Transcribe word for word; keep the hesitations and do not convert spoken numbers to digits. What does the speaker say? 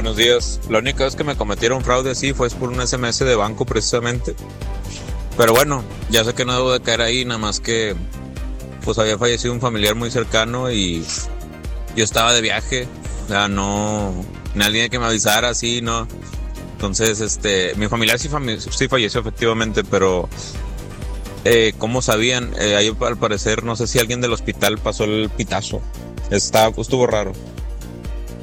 Buenos días. La única vez que me cometieron fraude así fue por un S M S de banco precisamente. Pero bueno, ya sé que no debo de caer ahí, nada más que pues había fallecido un familiar muy cercano y yo estaba de viaje. O sea, no, nadie que me avisara así, no. Entonces, este, mi familiar sí, fami- sí falleció efectivamente, pero eh, ¿cómo sabían? Eh, ahí al parecer, no sé si alguien del hospital pasó el pitazo. Está, estuvo raro.